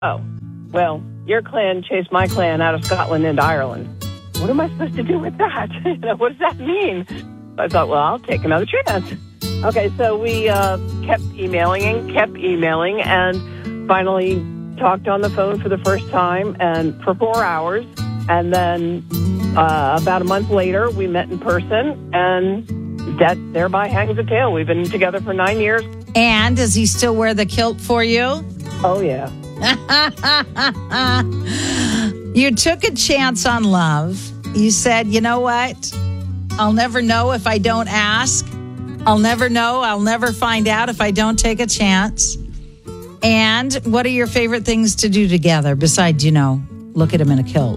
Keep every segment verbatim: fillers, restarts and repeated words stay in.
oh, well, your clan chased my clan out of Scotland into Ireland. What am I supposed to do with that? You know, what does that mean? I thought, well, I'll take another chance. Okay, so we uh, kept emailing and kept emailing and finally talked on the phone for the first time and for four hours. And then uh, about a month later, we met in person, and that thereby hangs a tale. We've been together for nine years. And does he still wear the kilt for you? Oh, yeah. You took a chance on love. You said, you know what? I'll never know if I don't ask. I'll never know. I'll never find out if I don't take a chance. And what are your favorite things to do together besides, you know, look at him in a kilt?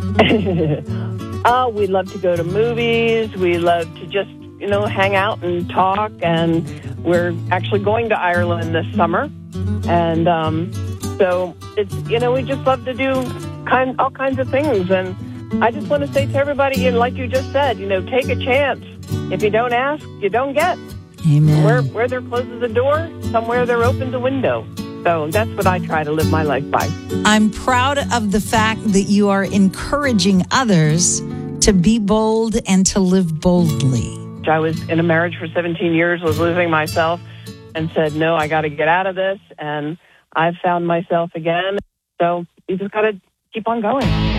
uh, we love to go to movies. We love to just, you know, hang out and talk. And we're actually going to Ireland this summer. And um, so it's, you know, we just love to do kind, all kinds of things. And I just want to say to everybody, you know, like you just said, you know, take a chance. If you don't ask, you don't get. Amen. Where, where there closes the door, somewhere there opens a window. So that's what I try to live my life by. I'm proud of the fact that you are encouraging others to be bold and to live boldly. I was in a marriage for seventeen years, was losing myself, and said, no, I got to get out of this. And I've found myself again. So you just got to keep on going.